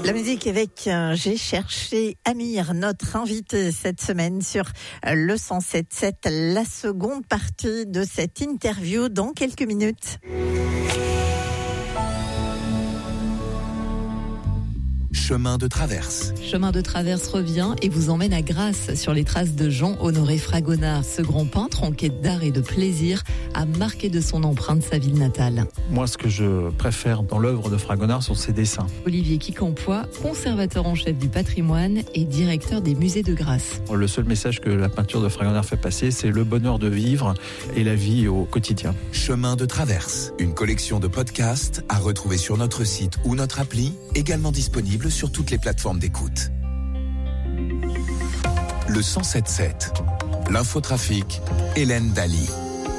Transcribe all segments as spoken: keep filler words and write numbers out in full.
La musique avec euh, J'ai cherché Amir, notre invité cette semaine sur euh, le cent sept virgule sept. La seconde partie de cette interview dans quelques minutes. Chemin de traverse. Chemin de traverse revient et vous emmène à Grasse, sur les traces de Jean-Honoré Fragonard. Ce grand peintre en quête d'art et de plaisir a marqué de son empreinte sa ville natale. Moi, ce que je préfère dans l'œuvre de Fragonard sont ses dessins. Olivier Quincampoix, conservateur en chef du patrimoine et directeur des musées de Grasse. Le seul message que la peinture de Fragonard fait passer, c'est le bonheur de vivre et la vie au quotidien. Chemin de traverse, une collection de podcasts à retrouver sur notre site ou notre appli, également disponible sur toutes les plateformes d'écoute. Le cent sept virgule sept. L'infotrafic, Hélène Daly.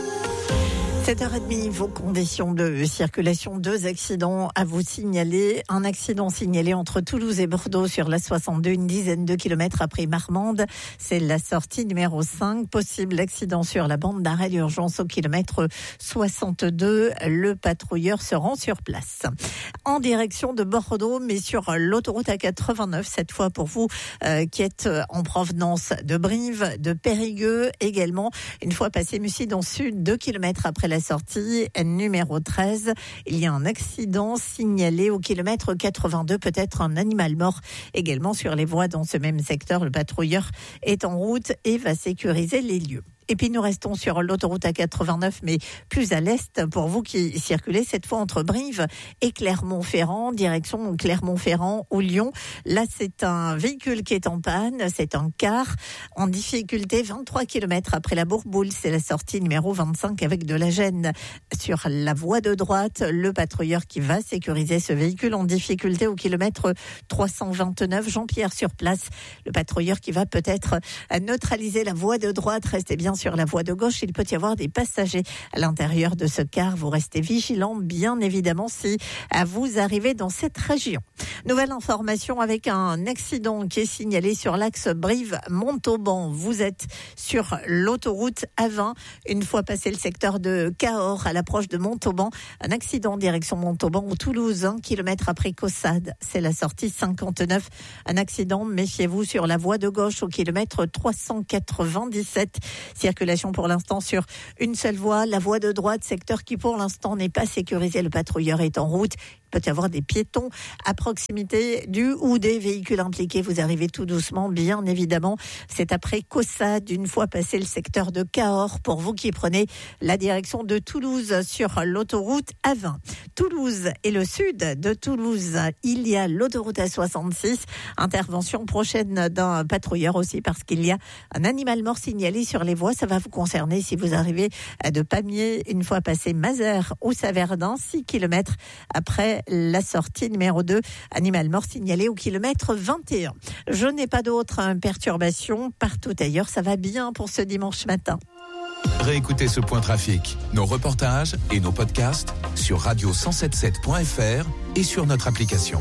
sept heures trente, vos conditions de circulation, deux accidents à vous signaler. Un accident signalé entre Toulouse et Bordeaux sur la soixante-deux, une dizaine de kilomètres après Marmande. C'est la sortie numéro cinq. Possible accident sur la bande d'arrêt d'urgence au kilomètre soixante-deux. Le patrouilleur se rend sur place. En direction de Bordeaux, mais sur l'autoroute A quatre-vingt-neuf, cette fois pour vous euh, qui êtes en provenance de Brive, de Périgueux également. Une fois passé Mussy dans le sud, deux kilomètres après la sortie numéro treize, il y a un accident signalé au kilomètre quatre-vingt-deux, peut-être un animal mort également sur les voies dans ce même secteur. Le patrouilleur est en route et va sécuriser les lieux. Et puis nous restons sur l'autoroute A quatre-vingt-neuf, mais plus à l'est, pour vous qui circulez cette fois entre Brive et Clermont-Ferrand, direction Clermont-Ferrand ou Lyon. Là, c'est un véhicule qui est en panne, c'est un car en difficulté, vingt-trois kilomètres après la Bourboule. C'est la sortie numéro vingt-cinq avec de la gêne sur la voie de droite. Le patrouilleur qui va sécuriser ce véhicule en difficulté au kilomètre trois cent vingt-neuf. Jean-Pierre sur place, le patrouilleur qui va peut-être neutraliser la voie de droite. Restez bien sur la voie de gauche, il peut y avoir des passagers à l'intérieur de ce car. Vous restez vigilants, bien évidemment, si vous arrivez dans cette région. Nouvelle information avec un accident qui est signalé sur l'axe Brive-Montauban. Vous êtes sur l'autoroute A vingt. Une fois passé le secteur de Cahors, à l'approche de Montauban, un accident en direction Montauban ou Toulouse, un kilomètre après Caussade. C'est la sortie cinquante-neuf. Un accident, méfiez-vous, sur la voie de gauche au kilomètre trois cent quatre-vingt-dix-sept. Circulation pour l'instant sur une seule voie, la voie de droite, secteur qui pour l'instant n'est pas sécurisé. Le patrouilleur est en route. Il peut y avoir des piétons à proximité du ou des véhicules impliqués. Vous arrivez tout doucement, bien évidemment. C'est après Caussade, une fois passé le secteur de Cahors, pour vous qui prenez la direction de Toulouse sur l'autoroute A vingt. Toulouse et le sud de Toulouse, il y a l'autoroute A soixante-six. Intervention prochaine d'un patrouilleur aussi, parce qu'il y a un animal mort signalé sur les voies. Ça va vous concerner si vous arrivez de Pamiers, une fois passé Mazères ou Saverdin, six kilomètres après la sortie numéro deux, animal mort signalé au kilomètre vingt et un. Je n'ai pas d'autres perturbations partout ailleurs. Ça va bien pour ce dimanche matin. Réécoutez ce point trafic, nos reportages et nos podcasts sur radio cent sept virgule sept point f r et sur notre application.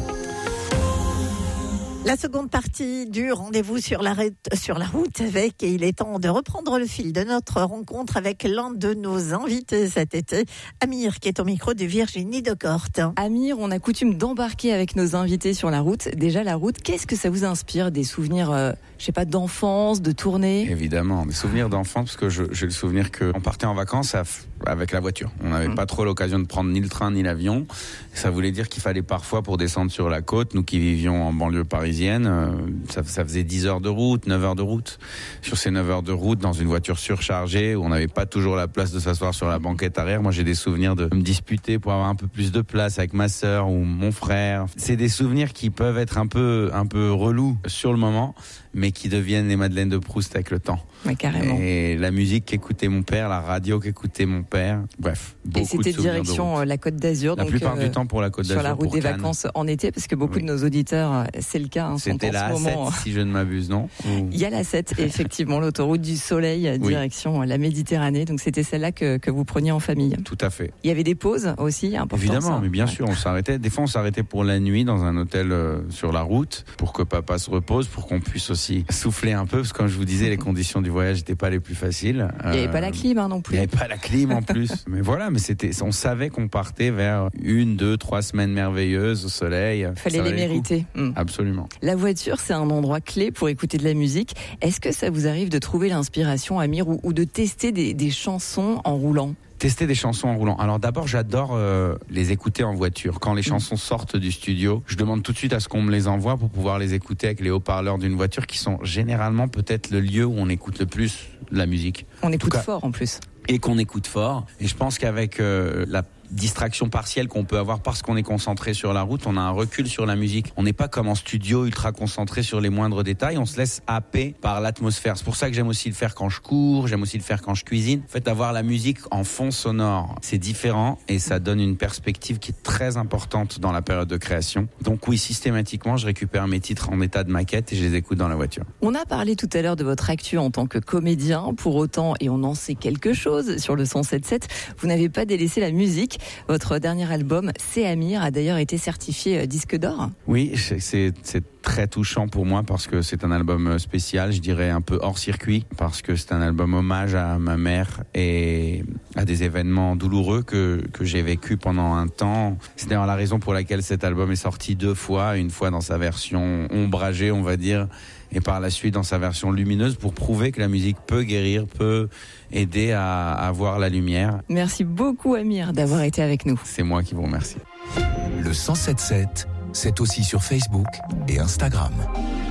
La seconde partie du rendez-vous sur la, sur la route avec, et il est temps de reprendre le fil de notre rencontre avec l'un de nos invités cet été, Amir, qui est au micro de Virginie Decorte. Amir, on a coutume d'embarquer avec nos invités sur la route. Déjà, la route, qu'est-ce que ça vous inspire? Des souvenirs, euh, je sais pas, d'enfance, de tournée? Évidemment, des souvenirs d'enfance, parce que je, j'ai le souvenir qu'on partait en vacances à, avec la voiture. On n'avait mmh. pas trop l'occasion de prendre ni le train ni l'avion. Ça voulait dire qu'il fallait parfois, pour descendre sur la côte, nous qui vivions en banlieue parisienne, Ça, ça faisait dix heures de route, neuf heures de route. Sur ces neuf heures de route, dans une voiture surchargée, où on n'avait pas toujours la place de s'asseoir sur la banquette arrière, moi j'ai des souvenirs de me disputer pour avoir un peu plus de place avec ma sœur ou mon frère. C'est des souvenirs qui peuvent être un peu, un peu relous sur le moment, mais qui deviennent les Madeleines de Proust avec le temps. Ouais, carrément. Et la musique qu'écoutait mon père, la radio qu'écoutait mon père, bref, beaucoup de souvenirs. Et c'était direction la Côte d'Azur. La donc plupart euh, du temps pour la Côte d'Azur. Sur la route des Cannes. Vacances en été, parce que beaucoup oui. de nos auditeurs, c'est le cas, hein, C'était la A sept, moment... si je ne m'abuse, non? Il y a la A sept, effectivement, l'autoroute du Soleil, oui. direction la Méditerranée. Donc c'était celle-là que, que vous preniez en famille. Tout à fait. Il y avait des pauses aussi, importantes. Évidemment, ça. mais bien ouais. sûr, on s'arrêtait. Des fois, on s'arrêtait pour la nuit dans un hôtel euh, sur la route, pour que papa se repose, pour qu'on puisse aussi souffler un peu, parce que comme je vous disais, les conditions du voyage n'étaient pas les plus faciles. Il n'y avait euh, pas la clim hein, non plus. Il n'y avait pas la clim en plus. Mais voilà, mais c'était, on savait qu'on partait vers une, deux, trois semaines merveilleuses au soleil. Il fallait les mériter. Mmh. Absolument. La voiture, c'est un endroit clé pour écouter de la musique. Est-ce que ça vous arrive de trouver l'inspiration, Amir, ou, ou de tester des, des chansons en roulant ? Tester des chansons en roulant. Alors d'abord, j'adore euh, les écouter en voiture. Quand les chansons sortent du studio, je demande tout de suite à ce qu'on me les envoie pour pouvoir les écouter avec les haut-parleurs d'une voiture, qui sont généralement peut-être le lieu où on écoute le plus la musique. On écoute cas, fort en plus. Et qu'on écoute fort. Et je pense qu'avec euh, la distraction partielle qu'on peut avoir parce qu'on est concentré sur la route, on a un recul sur la musique. On n'est pas comme en studio ultra concentré sur les moindres détails, on se laisse happer par l'atmosphère. C'est pour ça que j'aime aussi le faire quand je cours, j'aime aussi le faire quand je cuisine. En fait, avoir la musique en fond sonore, c'est différent et ça donne une perspective qui est très importante dans la période de création. Donc oui, systématiquement, je récupère mes titres en état de maquette et je les écoute dans la voiture. On a parlé tout à l'heure de votre actu en tant que comédien. Pour autant, et on en sait quelque chose sur le cent sept sept, vous n'avez pas délaissé la musique. Votre dernier album, C'est Amir, a d'ailleurs été certifié disque d'or. Oui, c'est, c'est très touchant pour moi parce que c'est un album spécial, je dirais un peu hors circuit, parce que c'est un album hommage à ma mère et à des événements douloureux que, que j'ai vécu pendant un temps. C'est d'ailleurs la raison pour laquelle cet album est sorti deux fois, une fois dans sa version ombragée, on va dire, et par la suite dans sa version lumineuse, pour prouver que la musique peut guérir, peut aider à, à voir la lumière. Merci beaucoup Amir d'avoir été avec nous. C'est moi qui vous remercie. Le cent sept sept, c'est aussi sur Facebook et Instagram.